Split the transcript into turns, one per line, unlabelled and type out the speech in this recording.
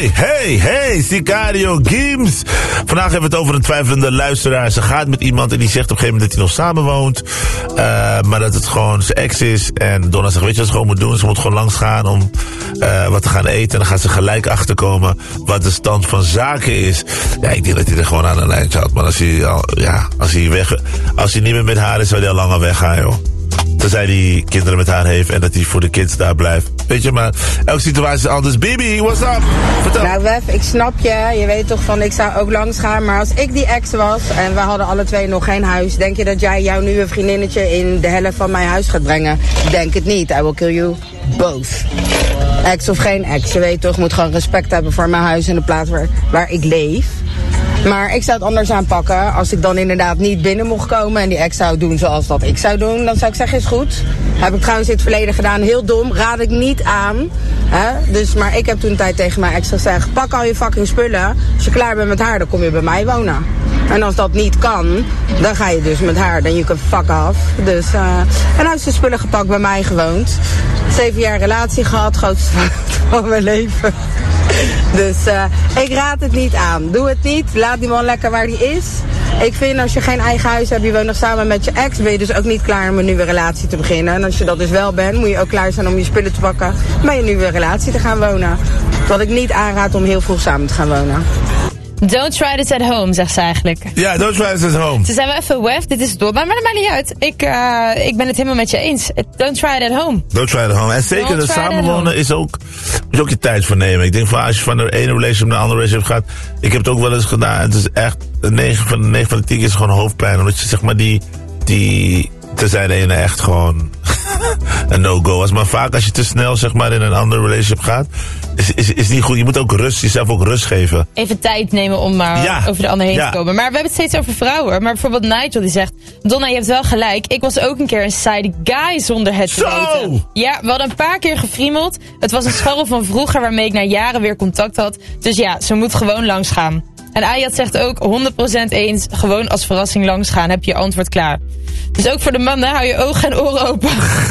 Hey, Sicario Games. Vandaag hebben we het over een twijfelende luisteraar. Ze gaat met iemand en die zegt op een gegeven moment dat hij nog samenwoont. Maar dat het gewoon zijn ex is. En Donna zegt, weet je wat ze gewoon moet doen? Ze moet gewoon langs gaan om wat te gaan eten. En dan gaat ze gelijk achterkomen wat de stand van zaken is. Ja, ik denk dat hij er gewoon aan een lijntje had. Maar als hij niet meer met haar is, zou hij al langer weggaan, joh. Tenzij hij kinderen met haar heeft en dat hij voor de kids daar blijft. Weet je, maar elke situatie is anders. Bibi, what's up? Vertel.
Nou, Wef, ik snap je. Je weet toch van, ik zou ook langs gaan. Maar als ik die ex was en we hadden alle twee nog geen huis, denk je dat jij jouw nieuwe vriendinnetje in de helft van mijn huis gaat brengen? Denk het niet. I will kill you both. Ex of geen ex, je weet toch, moet gewoon respect hebben voor mijn huis en de plaats waar ik leef. Maar ik zou het anders aanpakken. Als ik dan inderdaad niet binnen mocht komen en die ex zou doen zoals dat ik zou doen, dan zou ik zeggen, is goed. Heb ik trouwens in het verleden gedaan, heel dom, raad ik niet aan. Dus, maar ik heb toen een tijd tegen mijn ex gezegd, pak al je fucking spullen. Als je klaar bent met haar, dan kom je bij mij wonen. En als dat niet kan, dan ga je dus met haar, dan you can fuck off. Dus, en hij heeft zijn spullen gepakt, bij mij gewoond. 7 jaar relatie gehad, grootste van mijn leven. Dus ik raad het niet aan. Doe het niet. Laat die man lekker waar die is. Ik vind als je geen eigen huis hebt, je woont nog samen met je ex, ben je dus ook niet klaar om een nieuwe relatie te beginnen. En als je dat dus wel bent, moet je ook klaar zijn om je spullen te pakken bij een nieuwe relatie te gaan wonen. Wat ik niet aanraad om heel vroeg samen te gaan wonen.
Don't try this at home, zegt ze eigenlijk.
Ja, don't try this at home.
Ze zijn wel even wef, dit is door, maar dat maakt niet uit. Ik ben het helemaal met je eens. Don't try it at home.
Don't try it at home. En zeker dat samenwonen is ook, moet je ook je tijd voor nemen. Ik denk van als je van de ene relationship naar de andere relationship gaat. Ik heb het ook wel eens gedaan. Het is echt, 9 van de 10 is gewoon hoofdpijn. Omdat je zeg maar tenzij de ene echt gewoon een no-go was. Maar vaak als je te snel zeg maar in een andere relationship gaat, is niet goed. Je moet ook jezelf ook rust geven.
Even tijd nemen om maar over de ander heen te komen. Maar we hebben het steeds over vrouwen. Maar bijvoorbeeld Nigel die zegt, Donna, je hebt wel gelijk. Ik was ook een keer een side guy zonder het te weten. Ja, we hadden een paar keer gefriemeld. Het was een scharrel van vroeger waarmee ik na jaren weer contact had. Dus ja, ze moet gewoon langs gaan. En Ayat zegt ook 100% eens, gewoon als verrassing langs gaan, heb je je antwoord klaar. Dus ook voor de mannen, hou je ogen en oren open.